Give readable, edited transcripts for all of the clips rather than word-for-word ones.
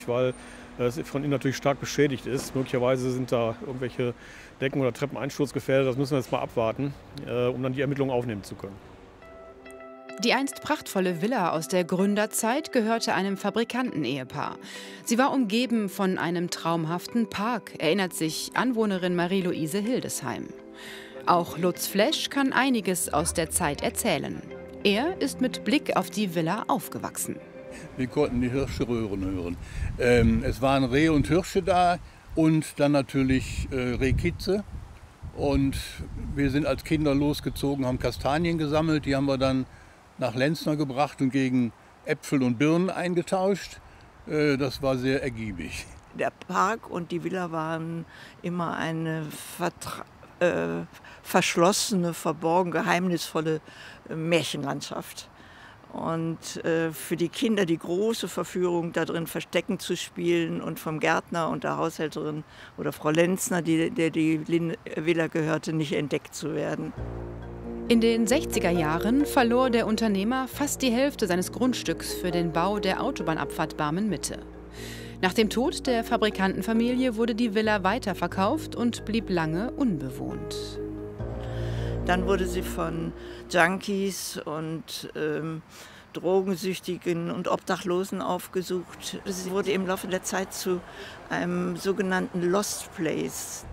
weil es von innen natürlich stark beschädigt ist. Möglicherweise sind da irgendwelche Decken- oder Treppen einsturzgefährdet. Das müssen wir jetzt mal abwarten, um dann die Ermittlungen aufnehmen zu können. Die einst prachtvolle Villa aus der Gründerzeit gehörte einem Fabrikantenehepaar. Sie war umgeben von einem traumhaften Park, erinnert sich Anwohnerin Marie-Louise Hildesheim. Auch Lutz Flesch kann einiges aus der Zeit erzählen. Er ist mit Blick auf die Villa aufgewachsen. Wir konnten die Hirsche hören. Es waren Rehe und Hirsche da und dann natürlich Rehkitze. Und wir sind als Kinder losgezogen, haben Kastanien gesammelt. Die haben wir dann nach Lenzner gebracht und gegen Äpfel und Birnen eingetauscht. Das war sehr ergiebig. Der Park und die Villa waren immer eine verschlossene, verborgen, geheimnisvolle Märchenlandschaft. Und für die Kinder die große Verführung, da drin Verstecken zu spielen und vom Gärtner und der Haushälterin oder Frau Lenzner, der die Villa gehörte, nicht entdeckt zu werden. In den 60er Jahren verlor der Unternehmer fast die Hälfte seines Grundstücks für den Bau der Autobahnabfahrt Barmen-Mitte. Nach dem Tod der Fabrikantenfamilie wurde die Villa weiterverkauft und blieb lange unbewohnt. Dann wurde sie von Junkies und Drogensüchtigen und Obdachlosen aufgesucht. Sie wurde im Laufe der Zeit zu einem sogenannten Lost Place.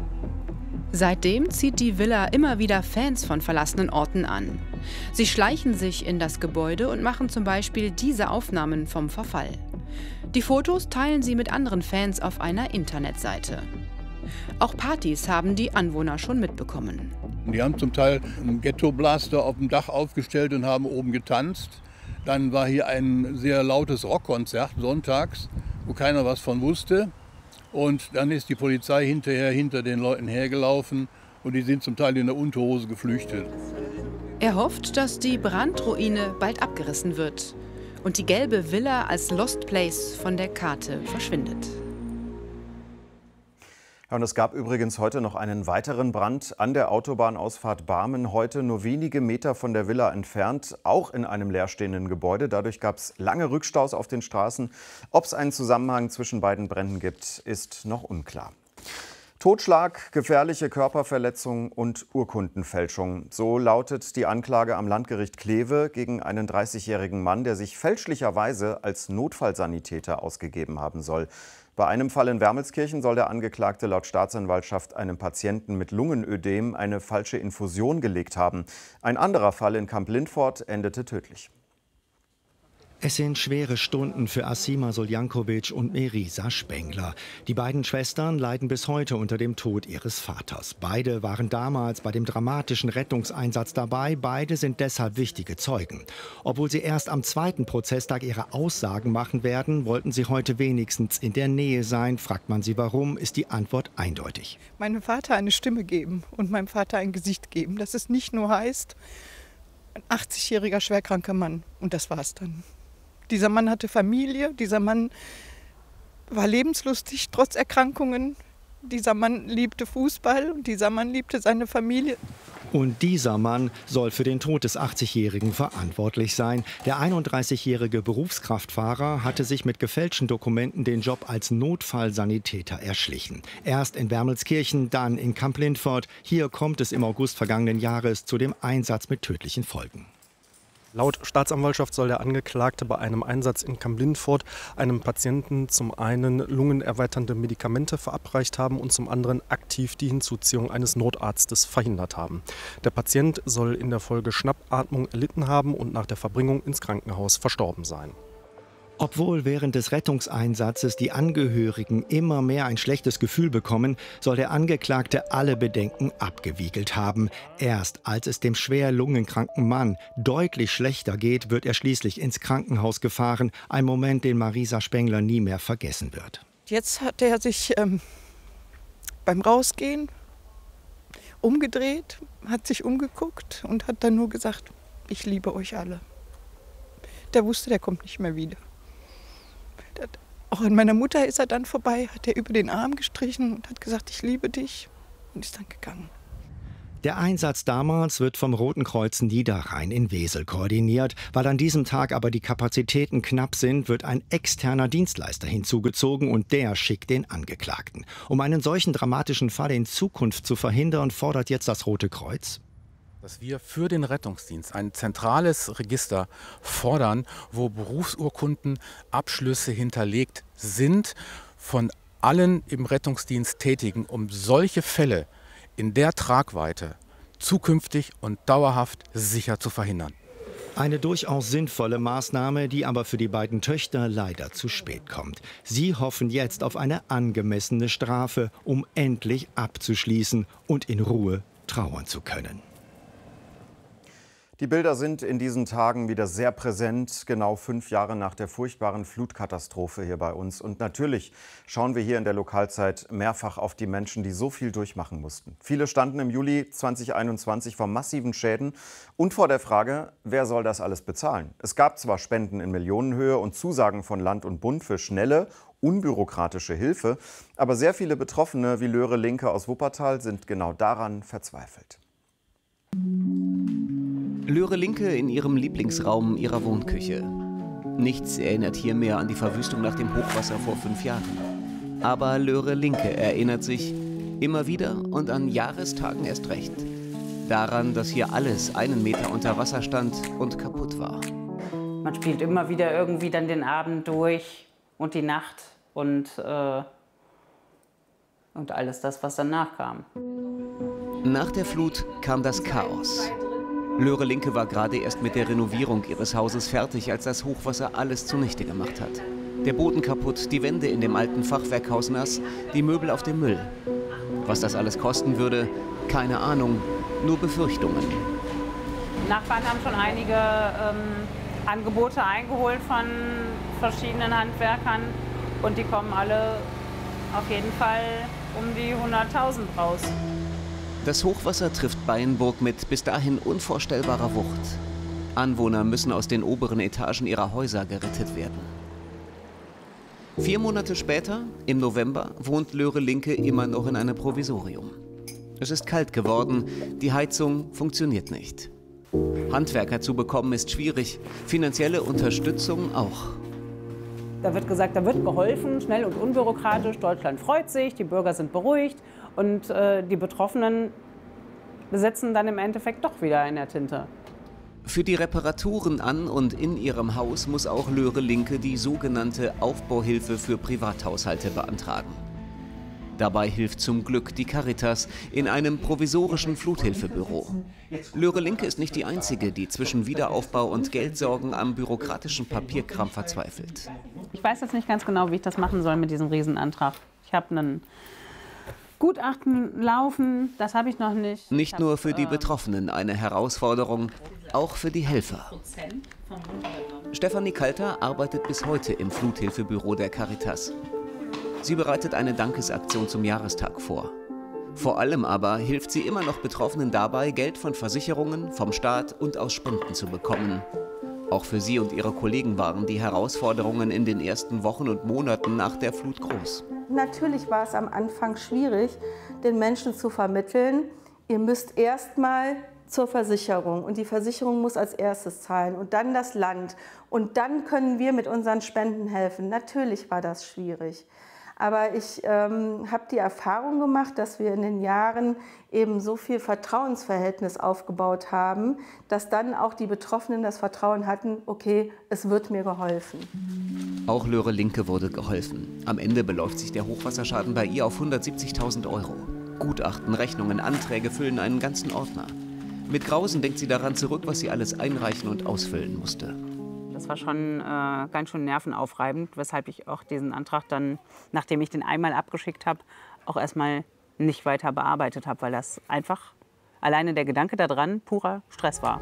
Seitdem zieht die Villa immer wieder Fans von verlassenen Orten an. Sie schleichen sich in das Gebäude und machen zum Beispiel diese Aufnahmen vom Verfall. Die Fotos teilen sie mit anderen Fans auf einer Internetseite. Auch Partys haben die Anwohner schon mitbekommen. Die haben zum Teil einen Ghetto-Blaster auf dem Dach aufgestellt und haben oben getanzt. Dann war hier ein sehr lautes Rockkonzert sonntags, wo keiner was von wusste. Und dann ist die Polizei hinterher hinter den Leuten hergelaufen und die sind zum Teil in der Unterhose geflüchtet. Er hofft, dass die Brandruine bald abgerissen wird und die gelbe Villa als Lost Place von der Karte verschwindet. Ja, und es gab übrigens heute noch einen weiteren Brand an der Autobahnausfahrt Barmen, heute nur wenige Meter von der Villa entfernt, auch in einem leerstehenden Gebäude. Dadurch gab es lange Rückstaus auf den Straßen. Ob es einen Zusammenhang zwischen beiden Bränden gibt, ist noch unklar. Totschlag, gefährliche Körperverletzung und Urkundenfälschung. So lautet die Anklage am Landgericht Kleve gegen einen 30-jährigen Mann, der sich fälschlicherweise als Notfallsanitäter ausgegeben haben soll. Bei einem Fall in Wermelskirchen soll der Angeklagte laut Staatsanwaltschaft einem Patienten mit Lungenödem eine falsche Infusion gelegt haben. Ein anderer Fall in Kamp-Lindfort endete tödlich. Es sind schwere Stunden für Asima Soljankovic und Merisa Spengler. Die beiden Schwestern leiden bis heute unter dem Tod ihres Vaters. Beide waren damals bei dem dramatischen Rettungseinsatz dabei. Beide sind deshalb wichtige Zeugen. Obwohl sie erst am zweiten Prozesstag ihre Aussagen machen werden, wollten sie heute wenigstens in der Nähe sein. Fragt man sie warum, ist die Antwort eindeutig. Meinem Vater eine Stimme geben und meinem Vater ein Gesicht geben. Dass es nicht nur heißt, ein 80-jähriger schwerkranker Mann. Und das war's dann. Dieser Mann hatte Familie, dieser Mann war lebenslustig, trotz Erkrankungen. Dieser Mann liebte Fußball und dieser Mann liebte seine Familie. Und dieser Mann soll für den Tod des 80-Jährigen verantwortlich sein. Der 31-jährige Berufskraftfahrer hatte sich mit gefälschten Dokumenten den Job als Notfallsanitäter erschlichen. Erst in Wermelskirchen, dann in Kamp-Lindfort. Hier kommt es im August vergangenen Jahres zu dem Einsatz mit tödlichen Folgen. Laut Staatsanwaltschaft soll der Angeklagte bei einem Einsatz in Kamp-Lindfort einem Patienten zum einen lungenerweiternde Medikamente verabreicht haben und zum anderen aktiv die Hinzuziehung eines Notarztes verhindert haben. Der Patient soll in der Folge Schnappatmung erlitten haben und nach der Verbringung ins Krankenhaus verstorben sein. Obwohl während des Rettungseinsatzes die Angehörigen immer mehr ein schlechtes Gefühl bekommen, soll der Angeklagte alle Bedenken abgewiegelt haben. Erst als es dem schwer lungenkranken Mann deutlich schlechter geht, wird er schließlich ins Krankenhaus gefahren. Ein Moment, den Marisa Spengler nie mehr vergessen wird. Jetzt hat er sich beim Rausgehen umgedreht, hat sich umgeguckt und hat dann nur gesagt, ich liebe euch alle. Der wusste, der kommt nicht mehr wieder. Auch an meiner Mutter ist er dann vorbei, hat er über den Arm gestrichen und hat gesagt, ich liebe dich und ist dann gegangen. Der Einsatz damals wird vom Roten Kreuz Niederrhein in Wesel koordiniert. Weil an diesem Tag aber die Kapazitäten knapp sind, wird ein externer Dienstleister hinzugezogen und der schickt den Angeklagten. Um einen solchen dramatischen Fall in Zukunft zu verhindern, fordert jetzt das Rote Kreuz, dass wir für den Rettungsdienst ein zentrales Register fordern, wo Berufsurkunden, Abschlüsse hinterlegt sind von allen im Rettungsdienst Tätigen, um solche Fälle in der Tragweite zukünftig und dauerhaft sicher zu verhindern. Eine durchaus sinnvolle Maßnahme, die aber für die beiden Töchter leider zu spät kommt. Sie hoffen jetzt auf eine angemessene Strafe, um endlich abzuschließen und in Ruhe trauern zu können. Die Bilder sind in diesen Tagen wieder sehr präsent, genau 5 Jahre nach der furchtbaren Flutkatastrophe hier bei uns. Und natürlich schauen wir hier in der Lokalzeit mehrfach auf die Menschen, die so viel durchmachen mussten. Viele standen im Juli 2021 vor massiven Schäden und vor der Frage, wer soll das alles bezahlen? Es gab zwar Spenden in Millionenhöhe und Zusagen von Land und Bund für schnelle, unbürokratische Hilfe, aber sehr viele Betroffene wie Löre Linke aus Wuppertal sind genau daran verzweifelt. Löre Linke in ihrem Lieblingsraum ihrer Wohnküche. Nichts erinnert hier mehr an die Verwüstung nach dem Hochwasser vor 5 Jahren. Aber Löre Linke erinnert sich immer wieder und an Jahrestagen erst recht daran, dass hier alles 1 Meter unter Wasser stand und kaputt war. Man spielt immer wieder irgendwie dann den Abend durch und die Nacht und alles das, was danach kam. Nach der Flut kam das Chaos. Löre Linke war gerade erst mit der Renovierung ihres Hauses fertig, als das Hochwasser alles zunichte gemacht hat. Der Boden kaputt, die Wände in dem alten Fachwerkhaus nass, die Möbel auf dem Müll. Was das alles kosten würde, keine Ahnung, nur Befürchtungen. Die Nachbarn haben schon einige Angebote eingeholt von verschiedenen Handwerkern und die kommen alle auf jeden Fall um die 100.000 raus. Das Hochwasser trifft Beyenburg mit bis dahin unvorstellbarer Wucht. Anwohner müssen aus den oberen Etagen ihrer Häuser gerettet werden. 4 Monate später, im November, wohnt Löre Linke immer noch in einem Provisorium. Es ist kalt geworden, die Heizung funktioniert nicht. Handwerker zu bekommen ist schwierig, finanzielle Unterstützung auch. Da wird gesagt, da wird geholfen, schnell und unbürokratisch. Deutschland freut sich, die Bürger sind beruhigt und die Betroffenen sitzen dann im Endeffekt doch wieder in der Tinte. Für die Reparaturen an und in ihrem Haus muss auch Löre Linke die sogenannte Aufbauhilfe für Privathaushalte beantragen. Dabei hilft zum Glück die Caritas in einem provisorischen Fluthilfebüro. Löre Linke ist nicht die einzige, die zwischen Wiederaufbau und Geldsorgen am bürokratischen Papierkram verzweifelt. Ich weiß jetzt nicht ganz genau, wie ich das machen soll mit diesem Riesenantrag. Ich habe einen Gutachten laufen, das habe ich noch nicht. Nicht nur für die Betroffenen eine Herausforderung, auch für die Helfer. Stefanie Kalter arbeitet bis heute im Fluthilfebüro der Caritas. Sie bereitet eine Dankesaktion zum Jahrestag vor. Vor allem aber hilft sie immer noch Betroffenen dabei, Geld von Versicherungen, vom Staat und aus Spenden zu bekommen. Auch für sie und ihre Kollegen waren die Herausforderungen in den ersten Wochen und Monaten nach der Flut groß. Natürlich war es am Anfang schwierig, den Menschen zu vermitteln, ihr müsst erst mal zur Versicherung und die Versicherung muss als erstes zahlen und dann das Land und dann können wir mit unseren Spenden helfen. Natürlich war das schwierig. Aber ich habe die Erfahrung gemacht, dass wir in den Jahren eben so viel Vertrauensverhältnis aufgebaut haben, dass dann auch die Betroffenen das Vertrauen hatten, okay, es wird mir geholfen. Auch Löre Linke wurde geholfen. Am Ende beläuft sich der Hochwasserschaden bei ihr auf 170.000 €. Gutachten, Rechnungen, Anträge füllen einen ganzen Ordner. Mit Grausen denkt sie daran zurück, was sie alles einreichen und ausfüllen musste. Das war schon ganz schön nervenaufreibend, weshalb ich auch diesen Antrag dann, nachdem ich den einmal abgeschickt habe, auch erstmal nicht weiter bearbeitet habe, weil das einfach alleine der Gedanke daran purer Stress war.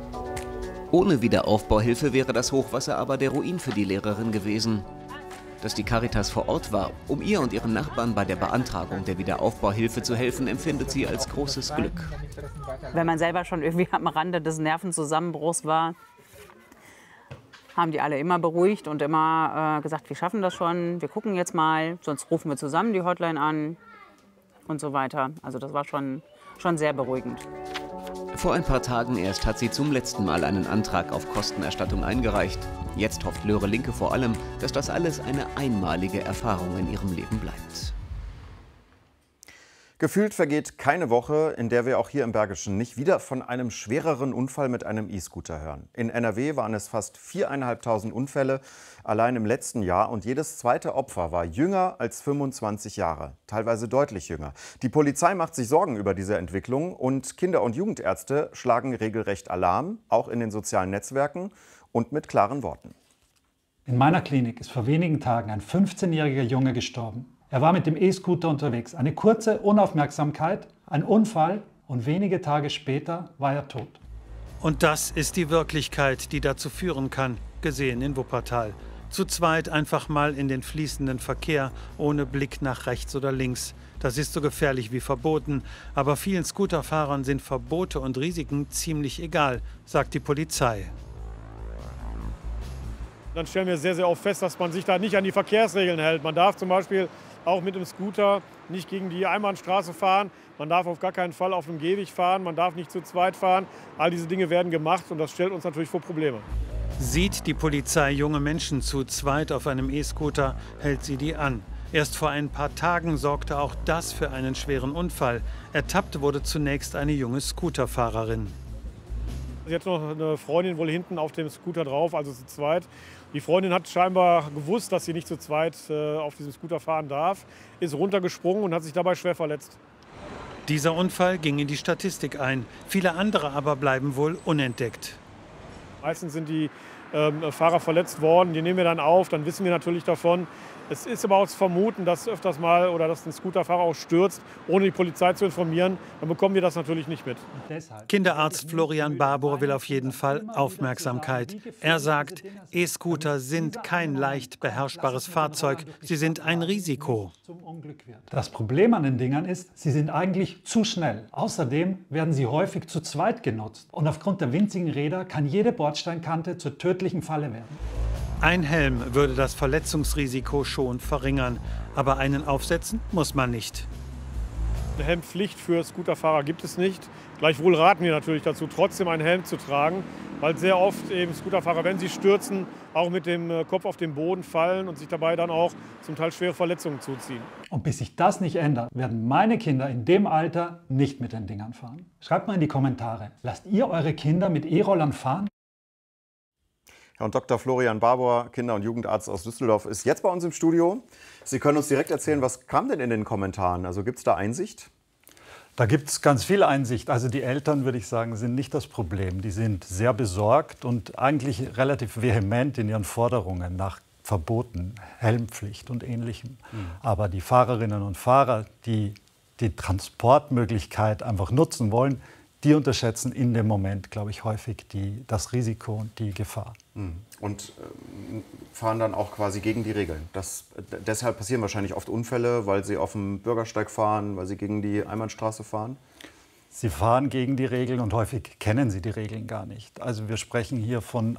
Ohne Wiederaufbauhilfe wäre das Hochwasser aber der Ruin für die Lehrerin gewesen. Dass die Caritas vor Ort war, um ihr und ihren Nachbarn bei der Beantragung der Wiederaufbauhilfe zu helfen, empfindet sie als großes Glück. Wenn man selber schon irgendwie am Rande des Nervenzusammenbruchs war, haben die alle immer beruhigt und immer gesagt, wir schaffen das schon, wir gucken jetzt mal, sonst rufen wir zusammen die Hotline an und so weiter. Also das war schon schon sehr beruhigend. Vor ein paar Tagen erst hat sie zum letzten Mal einen Antrag auf Kostenerstattung eingereicht. Jetzt hofft Löre Linke vor allem, dass das alles eine einmalige Erfahrung in ihrem Leben bleibt. Gefühlt vergeht keine Woche, in der wir auch hier im Bergischen nicht wieder von einem schwereren Unfall mit einem E-Scooter hören. In NRW waren es fast 4.500 Unfälle allein im letzten Jahr und jedes zweite Opfer war jünger als 25 Jahre, teilweise deutlich jünger. Die Polizei macht sich Sorgen über diese Entwicklung und Kinder- und Jugendärzte schlagen regelrecht Alarm, auch in den sozialen Netzwerken und mit klaren Worten. In meiner Klinik ist vor wenigen Tagen ein 15-jähriger Junge gestorben. Er war mit dem E-Scooter unterwegs. Eine kurze Unaufmerksamkeit, ein Unfall und wenige Tage später war er tot. Und das ist die Wirklichkeit, die dazu führen kann, gesehen in Wuppertal. Zu zweit einfach mal in den fließenden Verkehr, ohne Blick nach rechts oder links. Das ist so gefährlich wie verboten. Aber vielen Scooterfahrern sind Verbote und Risiken ziemlich egal, sagt die Polizei. Dann stellen wir sehr, sehr oft fest, dass man sich da nicht an die Verkehrsregeln hält. Man darf zum Beispiel auch mit dem Scooter nicht gegen die Einbahnstraße fahren. Man darf auf gar keinen Fall auf dem Gehweg fahren. Man darf nicht zu zweit fahren. All diese Dinge werden gemacht und das stellt uns natürlich vor Probleme. Sieht die Polizei junge Menschen zu zweit auf einem E-Scooter, hält sie die an. Erst vor ein paar Tagen sorgte auch das für einen schweren Unfall. Ertappt wurde zunächst eine junge Scooterfahrerin. Jetzt noch eine Freundin wohl hinten auf dem Scooter drauf, also zu zweit. Die Freundin hat scheinbar gewusst, dass sie nicht zu zweit auf diesem Scooter fahren darf, ist runtergesprungen und hat sich dabei schwer verletzt. Dieser Unfall ging in die Statistik ein. Viele andere aber bleiben wohl unentdeckt. Meistens sind die Fahrer verletzt worden, die nehmen wir dann auf, dann wissen wir natürlich davon. Es ist aber auch zu vermuten, dass öfters mal oder dass ein Scooterfahrer auch stürzt, ohne die Polizei zu informieren. Dann bekommen wir das natürlich nicht mit. Kinderarzt Florian Barbour will auf jeden Fall Aufmerksamkeit. Er sagt, E-Scooter sind kein leicht beherrschbares Fahrzeug. Sie sind ein Risiko. Das Problem an den Dingern ist, sie sind eigentlich zu schnell. Außerdem werden sie häufig zu zweit genutzt. Und aufgrund der winzigen Räder kann jede Bordsteinkante zur tödlichen Falle werden. Ein Helm würde das Verletzungsrisiko schon verringern. Aber einen aufsetzen muss man nicht. Eine Helmpflicht für Scooterfahrer gibt es nicht. Gleichwohl raten wir natürlich dazu, trotzdem einen Helm zu tragen, weil sehr oft eben Scooterfahrer, wenn sie stürzen, auch mit dem Kopf auf den Boden fallen und sich dabei dann auch zum Teil schwere Verletzungen zuziehen. Und bis sich das nicht ändert, werden meine Kinder in dem Alter nicht mit den Dingern fahren. Schreibt mal in die Kommentare, lasst ihr eure Kinder mit E-Rollern fahren? Und Dr. Florian Barbour, Kinder- und Jugendarzt aus Düsseldorf, ist jetzt bei uns im Studio. Sie können uns direkt erzählen, was kam denn in den Kommentaren? Also gibt es da Einsicht? Da gibt es ganz viel Einsicht. Also die Eltern, würde ich sagen, sind nicht das Problem. Die sind sehr besorgt und eigentlich relativ vehement in ihren Forderungen nach Verboten, Helmpflicht und Ähnlichem. Aber die Fahrerinnen und Fahrer, die die Transportmöglichkeit einfach nutzen wollen, die unterschätzen in dem Moment, glaube ich, häufig das Risiko und die Gefahr. Und fahren dann auch quasi gegen die Regeln. Deshalb passieren wahrscheinlich oft Unfälle, weil sie auf dem Bürgersteig fahren, weil sie gegen die Einbahnstraße fahren? Sie fahren gegen die Regeln und häufig kennen sie die Regeln gar nicht. Also wir sprechen hier von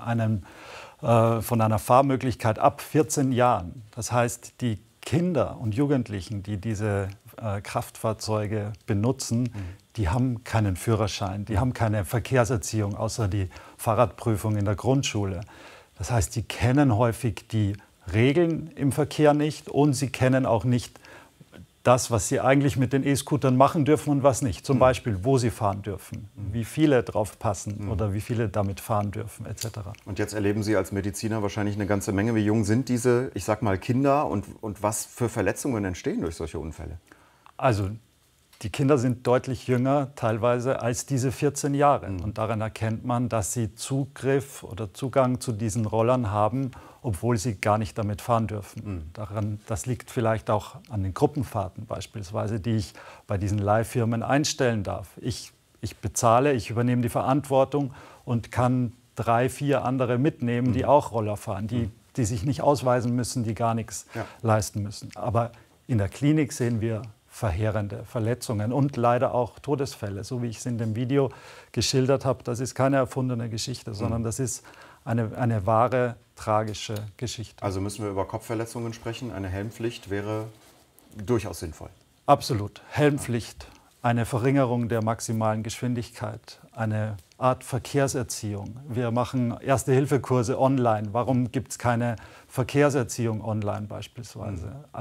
einer Fahrmöglichkeit ab 14 Jahren. Das heißt, die Kinder und Jugendlichen, die diese Kraftfahrzeuge benutzen, die haben keinen Führerschein, die haben keine Verkehrserziehung, außer die Fahrradprüfung in der Grundschule. Das heißt, sie kennen häufig die Regeln im Verkehr nicht und sie kennen auch nicht das, was sie eigentlich mit den E-Scootern machen dürfen und was nicht. Zum Beispiel, wo sie fahren dürfen, wie viele drauf passen oder wie viele damit fahren dürfen, etc. Und jetzt erleben Sie als Mediziner wahrscheinlich eine ganze Menge. Wie jung sind diese, ich sag mal, Kinder und was für Verletzungen entstehen durch solche Unfälle? Also die Kinder sind deutlich jünger teilweise als diese 14 Jahre. Und daran erkennt man, dass sie Zugriff oder Zugang zu diesen Rollern haben, obwohl sie gar nicht damit fahren dürfen. Das liegt vielleicht auch an den Gruppenfahrten beispielsweise, die ich bei diesen Leihfirmen einstellen darf. Ich bezahle, ich übernehme die Verantwortung und kann 3, 4 andere mitnehmen, die auch Roller fahren, die sich nicht ausweisen müssen, die gar nichts leisten müssen. Aber in der Klinik sehen wir verheerende Verletzungen und leider auch Todesfälle. So wie ich es in dem Video geschildert habe, das ist keine erfundene Geschichte, sondern das ist eine wahre, tragische Geschichte. Also müssen wir über Kopfverletzungen sprechen. Eine Helmpflicht wäre durchaus sinnvoll. Absolut. Helmpflicht eine Verringerung der maximalen Geschwindigkeit, eine Art Verkehrserziehung. Wir machen Erste-Hilfe-Kurse online. Warum gibt es keine Verkehrserziehung online beispielsweise?